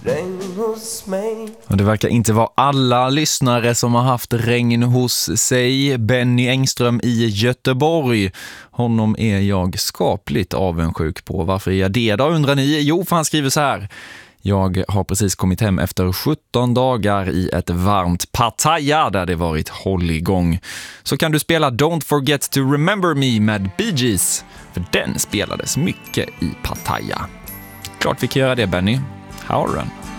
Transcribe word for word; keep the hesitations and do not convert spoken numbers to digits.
regn hos mig. Och det verkar inte vara alla lyssnare som har haft regn hos sig. Benny Engström i Göteborg. Honom är jag skapligt avundsjuk på. Varför är jag det då, undrar ni? Jo, för han skriver så här. Jag har precis kommit hem efter sjutton dagar i ett varmt Pattaya där det varit hålligång. Så kan du spela Don't Forget to Remember Me med Bee Gees. För den spelades mycket i Pattaya. Klart vi kan göra det, Benny. Här har du den.